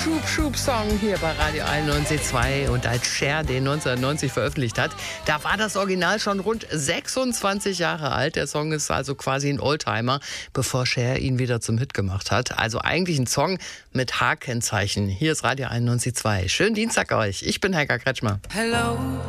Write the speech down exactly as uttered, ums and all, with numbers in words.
Schub-Schub-Song hier bei Radio einundneunzig Komma zwei. Und als Cher den neunzehnhundertneunzig veröffentlicht hat, da war das Original schon rund sechsundzwanzig Jahre alt. Der Song ist also quasi ein Oldtimer, bevor Cher ihn wieder zum Hit gemacht hat. Also eigentlich ein Song mit H-Kennzeichen. Hier ist Radio einundneunzig Komma zwei. Schönen Dienstag euch. Ich bin Heika Kretschmer. Hello.